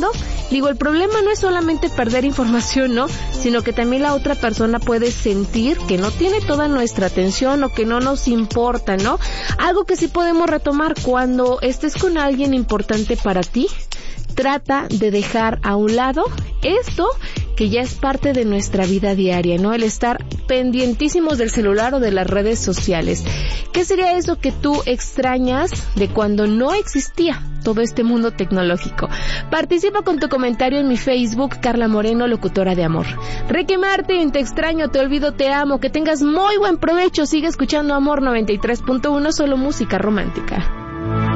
lado, digo, el problema no es solamente perder información, ¿no? Sino que también la otra persona puede sentir que no tiene toda nuestra atención o que no nos importa, ¿no? Algo que sí podemos retomar: cuando estés con alguien importante para ti, trata de dejar a un lado esto que ya es parte de nuestra vida diaria, ¿no? El estar pendientísimos del celular o de las redes sociales. ¿Qué sería eso que tú extrañas de cuando no existía todo este mundo tecnológico? Participa con tu comentario en mi Facebook, Carla Moreno, locutora de amor. Ricky Martin, te extraño, te olvido, te amo. Que tengas muy buen provecho. Sigue escuchando Amor 93.1, solo música romántica.